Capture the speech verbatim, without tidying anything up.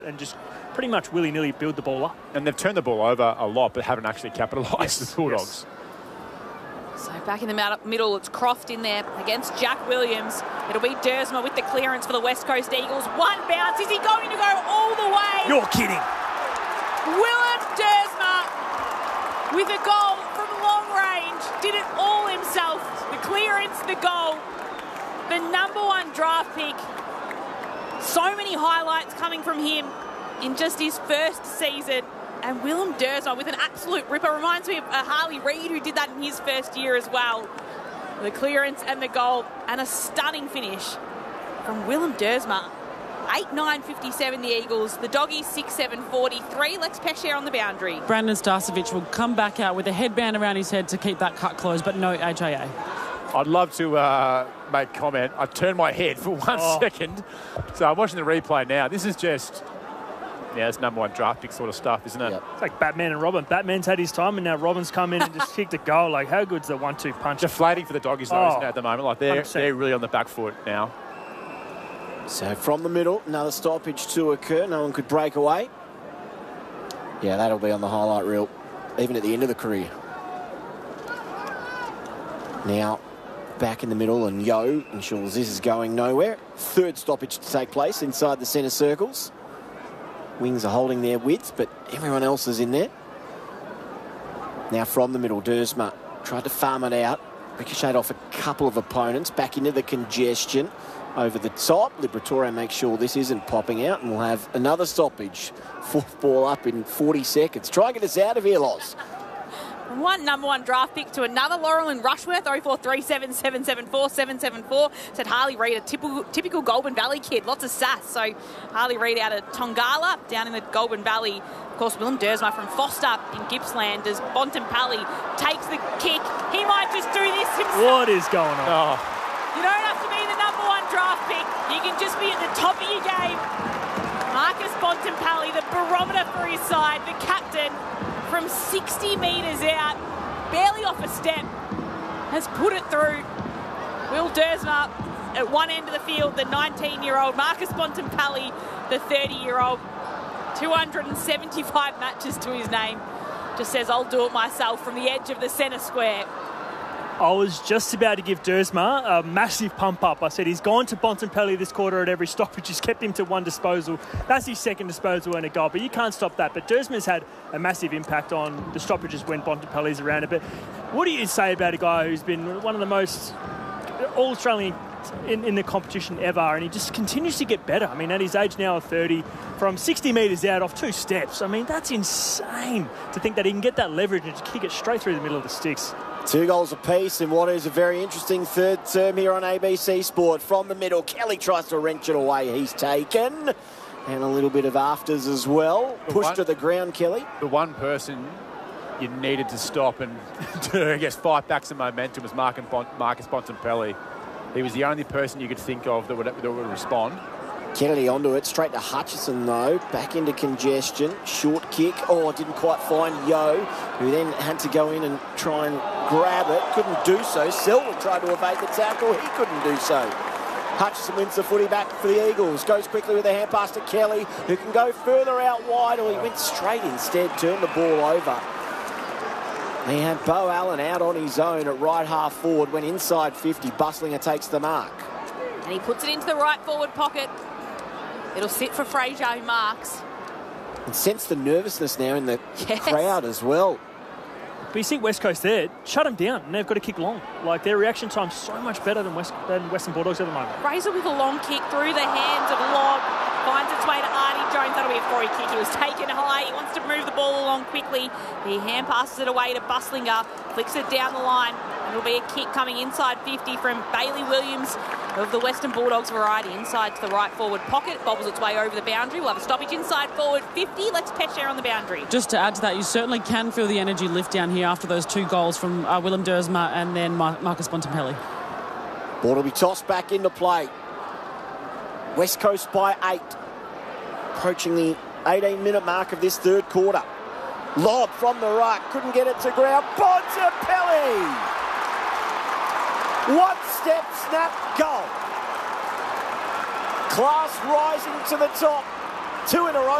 and just pretty much willy-nilly build the ball up. And they've turned the ball over a lot, but haven't actually capitalised, yes. the Bulldogs. Yes. So back in the middle, it's Croft in there against Jack Williams. It'll be Dersma with the clearance for the West Coast Eagles. One bounce. Is he going to go all the way? You're kidding. Willem Dersma with a goal from long range. Did it all himself. The clearance, the goal. The number one draft pick. So many highlights coming from him in just his first season. And Willem Dersma with an absolute ripper. Reminds me of uh, Harley Reid, who did that in his first year as well. The clearance and the goal, and a stunning finish from Willem Dersma. eight nine fifty-seven the Eagles. The Doggies six seven forty-three. Lex Pesce on the boundary. Brandon Starcevic will come back out with a headband around his head to keep that cut closed, but no H I A. I'd love to uh, make comment. I turned my head for one oh. second. So I'm watching the replay now. This is just, yeah, it's number one draft pick sort of stuff, isn't it? Yep. It's like Batman and Robin. Batman's had his time, and now Robin's come in and just kicked a goal. Like, how good's the one two punch? Deflating for the Doggies, though, oh. isn't it, at the moment? Like, they're, they're really on the back foot now. So from the middle, another stoppage to occur. No one could break away. Yeah, that'll be on the highlight reel, even at the end of the career. Now, back in the middle, and Yo ensures this is going nowhere. Third stoppage to take place inside the centre circles. Wings are holding their width, but everyone else is in there. Now from the middle, Dersma tried to farm it out. Ricocheted off a couple of opponents. Back into the congestion. Over the top, Liberatore makes sure this isn't popping out, and we'll have another stoppage. Fourth ball up in forty seconds. Try and get us out of here, Loz. From one number one draft pick to another, Laurel and Rushworth, oh four three seven, seven seven four, seven seven four. Said Harley Reid, a typical, typical Goulburn Valley kid. Lots of sass. So Harley Reid out of Tongala, down in the Goulburn Valley. Of course, Willem Dersma from Foster in Gippsland as Bontempelli takes the kick. He might just do this himself. What is going on? Oh. You don't have to be the number one draft pick. You can just be at the top of your game. Marcus Bontempelli, the barometer for his side, the captain, from sixty metres out, barely off a step, has put it through. Will Dersma at one end of the field, the nineteen-year-old. Marcus Bontempelli, the thirty-year-old. two hundred seventy-five matches to his name. Just says, I'll do it myself from the edge of the centre square. I was just about to give Dersma a massive pump up. I said he's gone to Bontempelli this quarter at every stoppage. He's kept him to one disposal. That's his second disposal and a goal, but you can't stop that. But Dersma's had a massive impact on the stoppages when Bontempelli's around it. But what do you say about a guy who's been one of the most All-Australian in, in the competition ever, and he just continues to get better? I mean, at his age now of thirty, from sixty metres out off two steps, I mean, that's insane to think that he can get that leverage and just kick it straight through the middle of the sticks. Two goals apiece in what is a very interesting third term here on A B C Sport. From the middle, Kelly tries to wrench it away. He's taken. And a little bit of afters as well. The Pushed one, to the ground, Kelly. The one person you needed to stop and to, I guess, fight back some momentum was Marcus Bontempelli. He was the only person you could think of that would, that would respond. Kennedy onto it, straight to Hutchison though, back into congestion, short kick, oh, didn't quite find Yo, who then had to go in and try and grab it, couldn't do so. Selwyn tried to evade the tackle, he couldn't do so. Hutchison wins the footy back for the Eagles, goes quickly with a hand pass to Kelly, who can go further out wide, or he went straight instead, turned the ball over. He had Bo Allen out on his own at right half forward, went inside fifty, Bustlinger takes the mark. And he puts it into the right forward pocket. It'll sit for Fraser, who marks. And sense the nervousness now in the yes. crowd as well. But you see West Coast there, shut them down, and they've got to kick long. Like, their reaction time's so much better than, West, than Western Bulldogs at the moment. Fraser with a long kick through the hands of Lobb. Finds its way to Artie Jones. That'll be a free kick. He was taken high. He wants to move the ball along quickly. He hand passes it away to Bustlinger. Flicks it down the line. And it'll be a kick coming inside fifty from Bailey Williams of the Western Bulldogs variety. Inside to the right forward pocket. Bobbles its way over the boundary. We'll have a stoppage inside forward fifty. Lex Pesce on the boundary. Just to add to that, you certainly can feel the energy lift down here after those two goals from uh, Willem Dersma and then Mar- Marcus Bontempelli. Ball will be tossed back into play. West Coast by eight. Approaching the eighteen minute mark of this third quarter. Lob from the right. Couldn't get it to ground. Bontempelli! One step, snap, goal. Class rising to the top. Two in a row.